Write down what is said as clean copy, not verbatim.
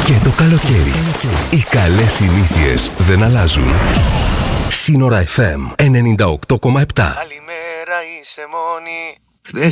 Και το καλοκαίρι. Οι καλές συνήθειες δεν αλλάζουν. Σύνορα FM 98,7. Καλημέρα, είσαι μόνη.